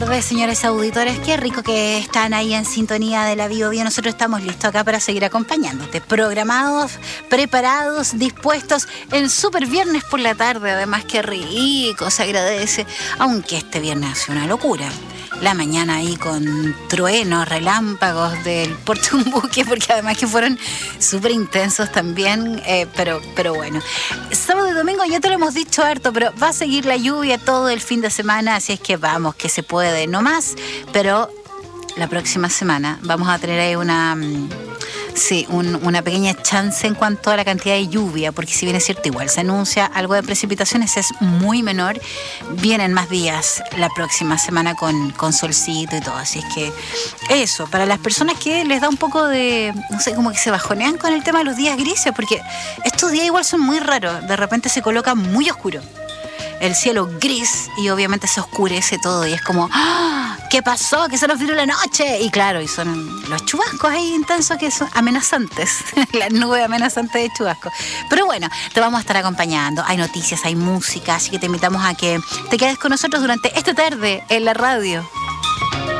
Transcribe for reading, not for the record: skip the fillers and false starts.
Señores auditores, qué rico que están ahí en sintonía de la Bio Bio. Nosotros estamos listos acá para seguir acompañándote, programados, preparados, dispuestos en Super Viernes por la tarde. Además, qué rico, se agradece, aunque este viernes hace una locura. La mañana ahí con truenos, relámpagos del Puerto Umbuque, porque además que fueron súper intensos también, pero bueno. Sábado y domingo ya te lo hemos dicho harto, pero va a seguir la lluvia todo el fin de semana, así es que vamos, que se puede, no más, pero la próxima semana vamos a tener ahí una pequeña chance en cuanto a la cantidad de lluvia, porque si bien es cierto, igual se anuncia algo de precipitaciones, es muy menor. Vienen más días la próxima semana con solcito y todo, así es que eso, para las personas que les da un poco de, no sé, como que se bajonean con el tema de los días grises, porque estos días igual son muy raros, de repente se coloca muy oscuro el cielo gris y obviamente se oscurece todo y es como, ¡ah! ¿Qué pasó? Que se nos vino la noche. Y claro, y son los chubascos ahí intensos que son amenazantes, las nubes amenazantes de chubascos. Pero bueno, te vamos a estar acompañando, hay noticias, hay música, así que te invitamos a que te quedes con nosotros durante esta tarde en la radio.